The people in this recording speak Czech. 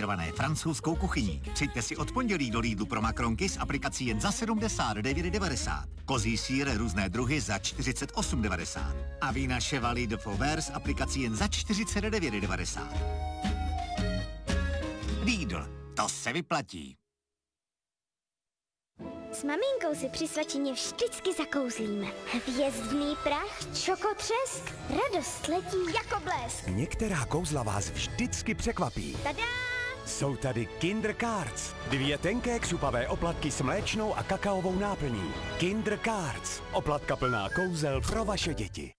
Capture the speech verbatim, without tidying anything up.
inspirované francouzskou kuchyní. Přijďte si od pondělí do Lidlu pro makronky s aplikací jen za sedmdesát devět devadesát. Kozí sýr různé druhy za čtyřicet osm devadesát. A vína Chevalier de Fauvert s aplikací jen za čtyřicet devět devadesát. Lidl, to se vyplatí. S maminkou si při svačině vždycky zakouzlíme. Hvězdný prach, čokotřesk, radost letí jako blesk. Některá kouzla vás vždycky překvapí. Tada! Jsou tady Kinder Cards. Dvě tenké křupavé oplatky s mléčnou a kakaovou náplní. Kinder Cards. Oplatka plná kouzel pro vaše děti.